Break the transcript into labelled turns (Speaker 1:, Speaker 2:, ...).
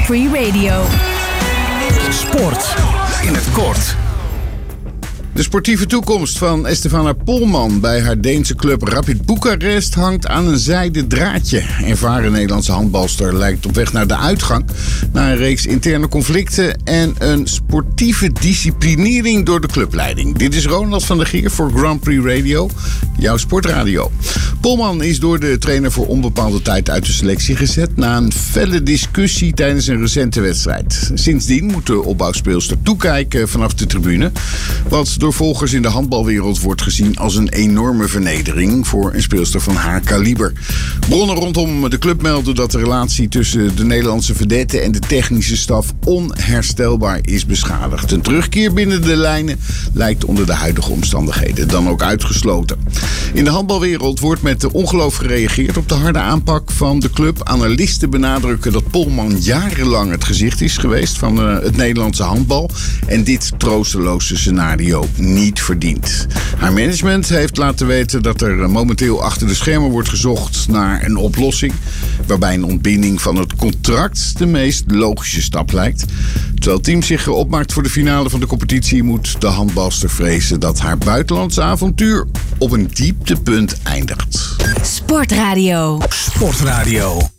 Speaker 1: Prix Radio.
Speaker 2: Sport in het kort.
Speaker 3: De sportieve toekomst van Estefana Polman bij haar Deense club Rapid Boekarest hangt aan een zijden draadje. Ervaren Nederlandse handbalster lijkt op weg naar de uitgang na een reeks interne conflicten en een sportieve disciplinering door de clubleiding. Dit is Ronald van der Geer voor Grand Prix Radio, jouw sportradio. Polman is door de trainer voor onbepaalde tijd uit de selectie gezet na een felle discussie tijdens een recente wedstrijd. Sindsdien moet de opbouwspeelster toekijken vanaf de tribune, wat door volgers in de handbalwereld wordt gezien als een enorme vernedering voor een speelster van haar kaliber. Bronnen rondom de club melden dat de relatie tussen de Nederlandse vedette en de technische staf onherstelbaar is beschadigd. Een terugkeer binnen de lijnen lijkt onder de huidige omstandigheden dan ook uitgesloten. In de handbalwereld wordt met ongeloof gereageerd op de harde aanpak van de club. Analisten benadrukken dat Polman jarenlang het gezicht is geweest van het Nederlandse handbal en dit troosteloze scenario niet verdient. Haar management heeft laten weten dat er momenteel achter de schermen wordt gezocht naar een oplossing waarbij een ontbinding van het contract de meest logische stap lijkt. Terwijl het team zich opmaakt voor de finale van de competitie, moet de handbalster vrezen dat haar buitenlandse avontuur op een dieptepunt eindigt.
Speaker 1: Sportradio.
Speaker 2: Sportradio.